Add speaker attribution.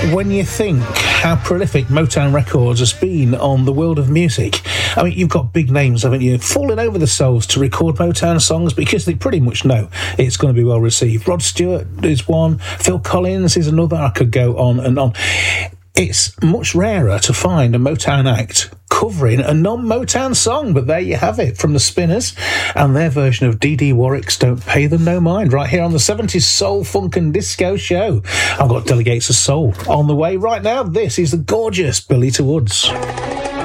Speaker 1: when you think how prolific Motown Records has been on the world of music, I mean, you've got big names, haven't you, falling over themselves to record Motown songs because they pretty much know it's going to be well received. Rod Stewart is one, Phil Collins is another, I could go on and on. It's much rarer to find a Motown act covering a non-Motown song, but there you have it from the Spinners and their version of Dee Dee Warwick's Don't Pay Them No Mind right here on the 70s Soul, Funk and Disco Show. I've got Delegates of Soul on the way right now. This is the gorgeous Billy to Woods.